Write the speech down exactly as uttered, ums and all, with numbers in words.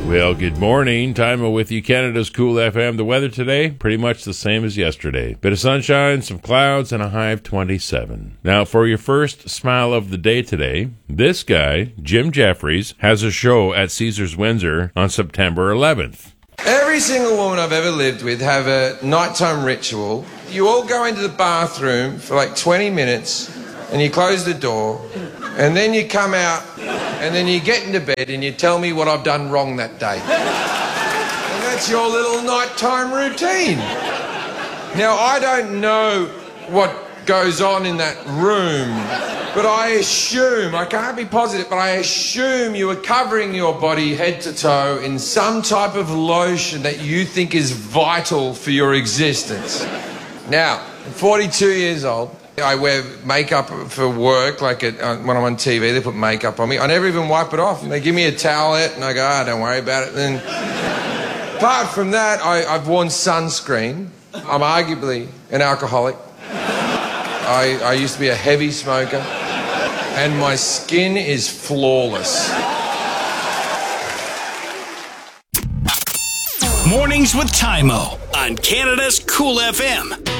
Well, good morning. Time with you, Canada's Cool F M. The weather today, pretty much the same as yesterday. Bit of sunshine, some clouds, and a high of twenty-seven. Now, for your first smile of the day today, this guy, Jim Jeffries, has a show at Caesars Windsor on September eleventh. Every single woman I've ever lived with have a nighttime ritual. You all go into the bathroom for like twenty minutes, and you close the door, and then you come out, and then you get into bed and you tell me what I've done wrong that day. And that's your little nighttime routine. Now, I don't know what goes on in that room, but I assume, I can't be positive, but I assume you are covering your body head to toe in some type of lotion that you think is vital for your existence. Now, I'm forty-two years old. I wear makeup for work, like at, uh, when I'm on T V, they put makeup on me. I never even wipe it off. They give me a towelette, and I go, ah, oh, don't worry about it. And then, apart from that, I, I've worn sunscreen. I'm arguably an alcoholic. I, I used to be a heavy smoker, and my skin is flawless. Mornings with Tymo on Canada's Cool F M.